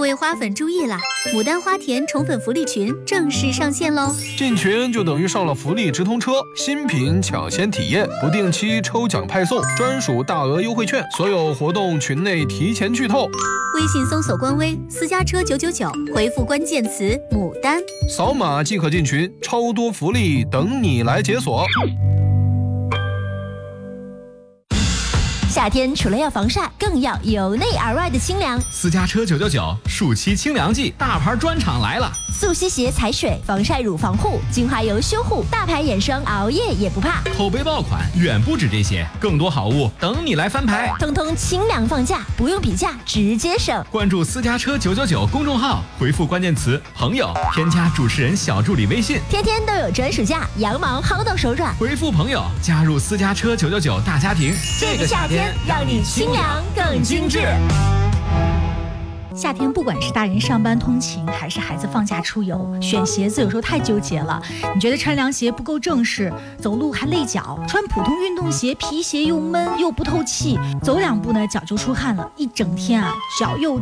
位花粉注意啦！牡丹花田宠粉福利群正式上线喽！ 进群就等于上了福利直通车，新品抢先体验，不定期抽奖派送，专属大额优惠券，所有活动群内提前剧透。 微信搜索官微私家车999，回复关键词牡丹， 扫码即可进群，超多福利等你来解锁。 夏天除了要防晒，更要由内而外的清凉。 私家车999暑期清凉季，大牌专场来了！ 速吸鞋踩水，防晒乳防护，精华油修护，大牌眼霜熬夜也不怕。 口碑爆款远不止这些，更多好物等你来翻牌。 通通清凉放价，不用比价，直接省。 关注私家车999公众号，回复关键词朋友，添加主持人小助理微信， 天天都有专属价，羊毛薅到手软。 回复朋友，加入私家车999大家庭。 这个夏天让你清凉更精致。 夏天不管是大人上班通勤，还是孩子放假出游，选鞋子有时候太纠结了。你觉得穿凉鞋不够正式，走路还累脚；穿普通运动鞋，皮鞋又闷又不透气，走两步呢脚就出汗了，一整天啊脚又